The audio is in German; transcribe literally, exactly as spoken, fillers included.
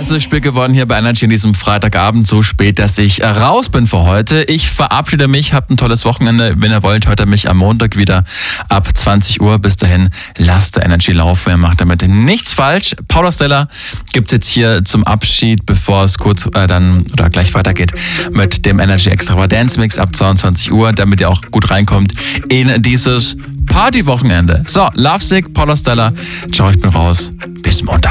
letztes Spiel gewonnen hier bei Energy an diesem Freitagabend, so spät, dass ich raus bin für heute. Ich verabschiede mich, habt ein tolles Wochenende. Wenn ihr wollt, hört ihr mich am Montag wieder ab zwanzig Uhr. Bis dahin, lasst der Energy laufen. Ihr macht damit nichts falsch. Paula Stella gibt es jetzt hier zum Abschied, bevor es kurz äh, dann oder gleich weitergeht mit dem Energy Extravaganza Mix ab zweiundzwanzig Uhr, damit ihr auch gut reinkommt in dieses Partywochenende. So, Lovesick, Paula Stella. Ciao, ich bin raus. Bis Montag.